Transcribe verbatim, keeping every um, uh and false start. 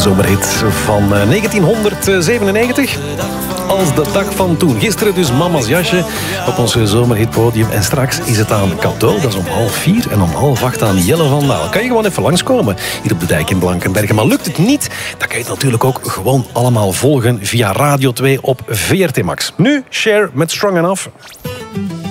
zomerhit van negentienhonderdzevenennegentig. Als de dag van toen. Gisteren dus Mama's jasje op ons zomerhitpodium. En straks is het aan Cadeau. Dat is om half vier. En om half acht aan Jelle van Daal. Kan je gewoon even langskomen hier op de dijk in Blankenbergen. Maar lukt het niet, dan kan je het natuurlijk ook gewoon allemaal volgen via Radio twee op V R T Max. Nu Cher met Strong Enough.